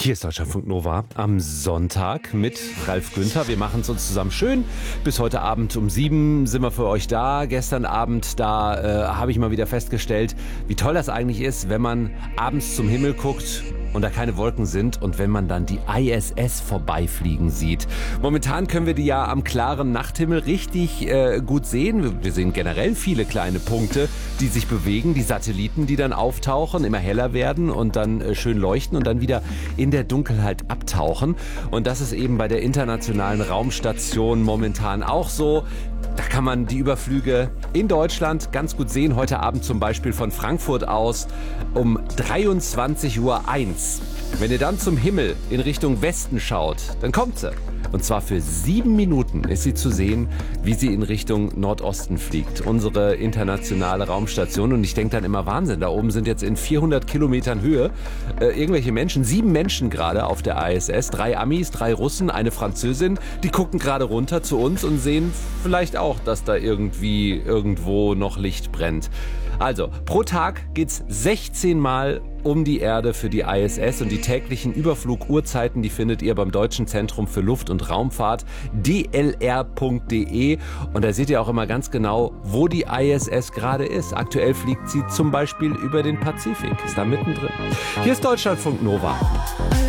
Hier ist Deutschlandfunk Nova am Sonntag mit Ralf Günther. Wir machen es uns zusammen schön. Bis heute Abend um 7 sind wir für euch da. Gestern Abend, habe ich mal wieder festgestellt, wie toll das eigentlich ist, wenn man abends zum Himmel guckt und da keine Wolken sind und wenn man dann die ISS vorbeifliegen sieht. Momentan können wir die ja am klaren Nachthimmel richtig gut sehen. Wir sehen generell viele kleine Punkte, die sich bewegen. Die Satelliten, die dann auftauchen, immer heller werden und dann schön leuchten und dann wieder in der Dunkelheit abtauchen. Und das ist eben bei der Internationalen Raumstation momentan auch so. Da kann man die Überflüge in Deutschland ganz gut sehen. Heute Abend zum Beispiel von Frankfurt aus um 23:01 Uhr. Wenn ihr dann zum Himmel in Richtung Westen schaut, dann kommt sie. Und zwar für 7 Minuten ist sie zu sehen, wie sie in Richtung Nordosten fliegt. Unsere internationale Raumstation. Und ich denke dann immer, Wahnsinn, da oben sind jetzt in 400 Kilometern Höhe irgendwelche Menschen, 7 Menschen gerade auf der ISS. 3 Amis, 3 Russen, eine Französin. Die gucken gerade runter zu uns und sehen vielleicht auch, dass da irgendwo noch Licht brennt. Also, pro Tag geht's 16 Mal um die Erde für die ISS und die täglichen Überfluguhrzeiten, die findet ihr beim Deutschen Zentrum für Luft- und Raumfahrt, dlr.de. Und da seht ihr auch immer ganz genau, wo die ISS gerade ist. Aktuell fliegt sie zum Beispiel über den Pazifik, ist da mittendrin. Hier ist Deutschlandfunk Nova.